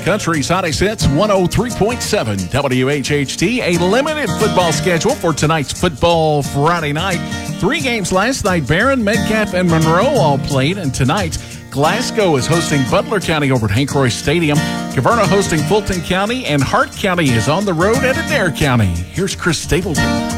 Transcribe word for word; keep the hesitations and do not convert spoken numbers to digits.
Country's hottest hits, one oh three point seven W H H T. A limited football schedule for tonight's Football Friday night. Three games last night. Barron, Metcalf, and Monroe all played. And tonight, Glasgow is hosting Butler County over at Hank Roy Stadium. Caverna hosting Fulton County. And Hart County is on the road at Adair County. Here's Chris Stapleton.